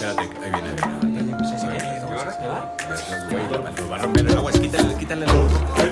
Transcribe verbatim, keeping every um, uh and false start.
Espérate, ahí viene. Ahí viene. Lo va a romper el agua, quítale, quítale el